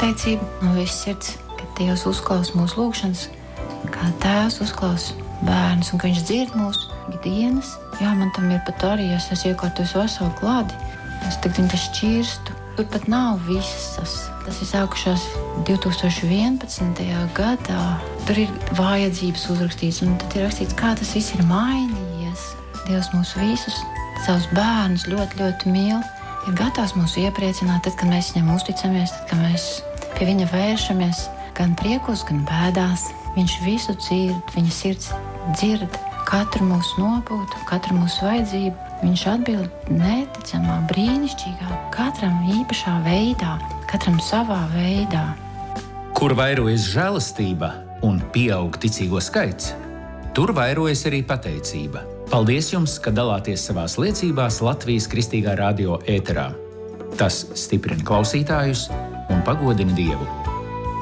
pateicība no visas sirds, ka Dievs uzklausa mūsu lūgšanas, kā Tēvs uzklausa bērnus un ka Viņš dzird mūsu ikdienas. Jā, man tam ir pat arī, ja es esmu iekārtojis veselu klādi, es tagad viņu šķirstu. Tur pat nav visas. Tas ir sākušās 2011. gadā. Tur ir vajadzības uzrakstīts, un tad ir rakstīts, kā tas viss ir mainījies. Dievs mūs visus, savus bērnus ļoti, ļoti mīl. Ir gatavs mūs iepriecināt, tad, kad mēs Viņam uzticamies, tad, kad mēs pie Viņa vēršamies, gan priekos, gan bēdās. Viņš visu dzird, Viņa sirds dzird katru mūsu nopūtu, katru mūsu vajadzību. Viņš atbild neticamā, brīnišķīgā, katram īpašā veidā, katram savā veidā. Kur vairojas žēlastība un pieaug ticīgo skaits, tur vairojas arī pateicība. Paldies jums, ka dalāties savās liecībās Latvijas Kristīgā radio ēterā. Tas stiprina klausītājus un pagodina Dievu.